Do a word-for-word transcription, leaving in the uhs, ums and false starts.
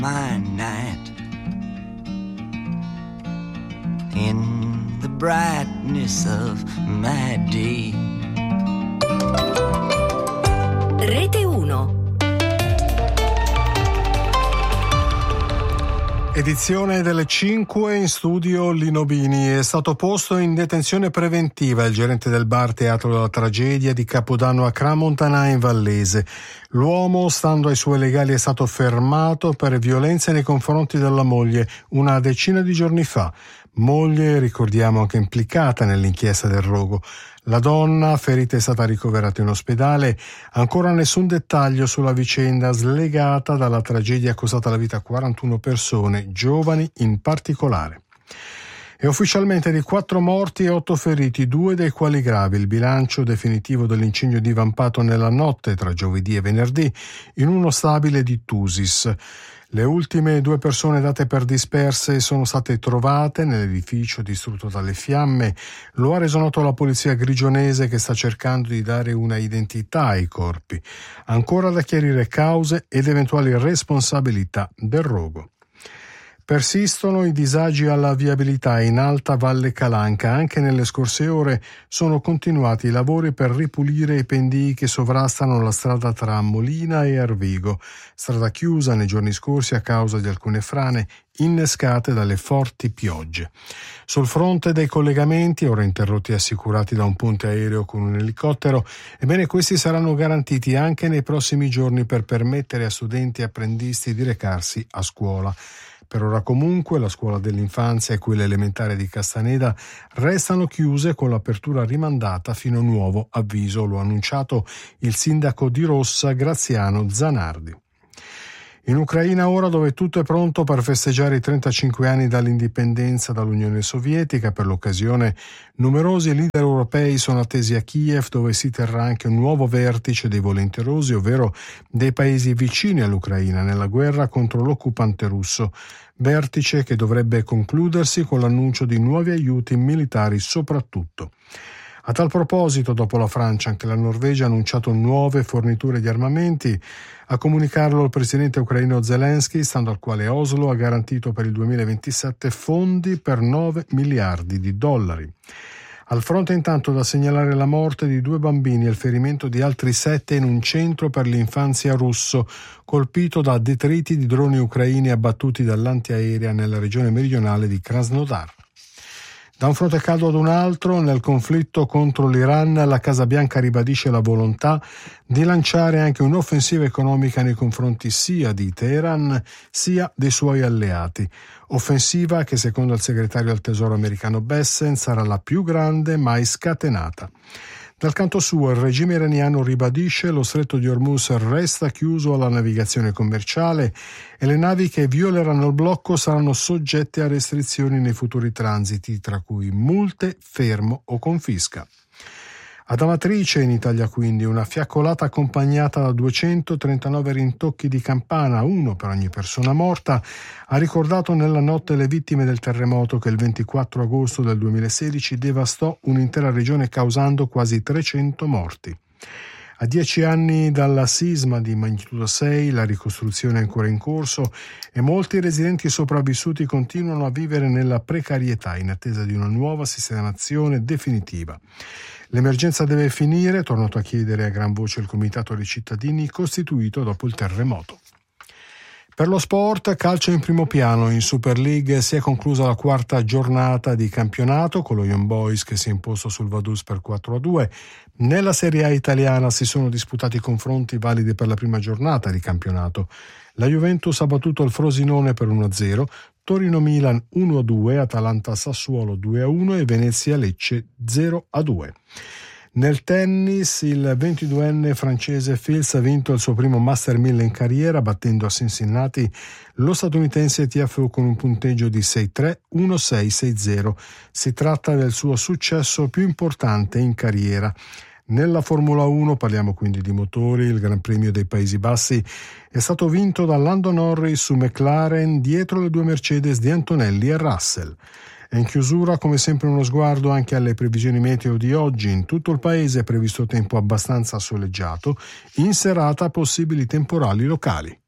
my night in the brightness of my day. Rete uno. Edizione delle cinque, in studio Lino Bini. È stato posto in detenzione preventiva il gerente del bar Teatro della Tragedia di Capodanno a Cramontana in Vallese. L'uomo, stando ai suoi legali, è stato fermato per violenze nei confronti della moglie una decina di giorni fa. Moglie, ricordiamo, anche implicata nell'inchiesta del rogo. La donna, ferita, è stata ricoverata in ospedale. Ancora nessun dettaglio sulla vicenda slegata dalla tragedia costata la vita a quarantuno persone, giovani in particolare. È ufficialmente di quattro morti e otto feriti, due dei quali gravi. Il bilancio definitivo dell'incendio divampato nella notte tra giovedì e venerdì in uno stabile di Tusis. Le ultime due persone date per disperse sono state trovate nell'edificio distrutto dalle fiamme. Lo ha reso noto la polizia grigionese, che sta cercando di dare una identità ai corpi. Ancora da chiarire cause ed eventuali responsabilità del rogo. Persistono i disagi alla viabilità in Alta Valle Calanca. Anche nelle scorse ore sono continuati i lavori per ripulire i pendii che sovrastano la strada tra Molina e Arvigo, strada chiusa nei giorni scorsi a causa di alcune frane innescate dalle forti piogge. Sul fronte dei collegamenti, ora interrotti e assicurati da un ponte aereo con un elicottero, ebbene questi saranno garantiti anche nei prossimi giorni per permettere a studenti e apprendisti di recarsi a scuola. Per ora comunque la scuola dell'infanzia e quella elementare di Castaneda restano chiuse con l'apertura rimandata fino a nuovo avviso, lo ha annunciato il sindaco di Rossa Graziano Zanardi. In Ucraina ora, dove tutto è pronto per festeggiare i trentacinque anni dall'indipendenza dall'Unione Sovietica, per l'occasione numerosi leader europei sono attesi a Kiev, dove si terrà anche un nuovo vertice dei volenterosi, ovvero dei paesi vicini all'Ucraina nella guerra contro l'occupante russo. Vertice che dovrebbe concludersi con l'annuncio di nuovi aiuti militari soprattutto. A tal proposito, dopo la Francia, anche la Norvegia ha annunciato nuove forniture di armamenti. A comunicarlo il presidente ucraino Zelensky, stando al quale Oslo ha garantito per il duemilaventisette fondi per nove miliardi di dollari. Al fronte intanto da segnalare la morte di due bambini e il ferimento di altri sette in un centro per l'infanzia russo, colpito da detriti di droni ucraini abbattuti dall'antiaerea nella regione meridionale di Krasnodar. Da un fronte caldo ad un altro, nel conflitto contro l'Iran, la Casa Bianca ribadisce la volontà di lanciare anche un'offensiva economica nei confronti sia di Teheran sia dei suoi alleati. Offensiva che, secondo il segretario al Tesoro americano Bessent, sarà la più grande mai scatenata. Dal canto suo, il regime iraniano ribadisce lo stretto di Hormuz resta chiuso alla navigazione commerciale e le navi che violeranno il blocco saranno soggette a restrizioni nei futuri transiti, tra cui multe, fermo o confisca. Ad Amatrice, in Italia quindi, una fiaccolata accompagnata da duecentotrentanove rintocchi di campana, uno per ogni persona morta, ha ricordato nella notte le vittime del terremoto che il ventiquattro agosto del duemilasedici devastò un'intera regione causando quasi trecento morti. A dieci anni dalla sisma di magnitudo sei, la ricostruzione è ancora in corso e molti residenti sopravvissuti continuano a vivere nella precarietà in attesa di una nuova sistemazione definitiva. L'emergenza deve finire, tornato a chiedere a gran voce il Comitato dei cittadini costituito dopo il terremoto. Per lo sport, calcio in primo piano. In Super League si è conclusa la quarta giornata di campionato con lo Young Boys che si è imposto sul Vaduz per quattro a due. Nella Serie A italiana si sono disputati confronti validi per la prima giornata di campionato. La Juventus ha battuto il Frosinone per uno a zero, Torino-Milan uno a due, Atalanta-Sassuolo due a uno e Venezia-Lecce zero a due. Nel tennis il ventiduenne francese Fils ha vinto il suo primo Master mille in carriera battendo a Cincinnati lo statunitense Tiafoe con un punteggio di sei a tre, uno a sei, sei a zero. Si tratta del suo successo più importante in carriera. Nella Formula uno, parliamo quindi di motori, il Gran Premio dei Paesi Bassi è stato vinto da Lando Norris su McLaren dietro le due Mercedes di Antonelli e Russell. E in chiusura, come sempre, uno sguardo anche alle previsioni meteo di oggi. In tutto il paese è previsto tempo abbastanza soleggiato, in serata possibili temporali locali.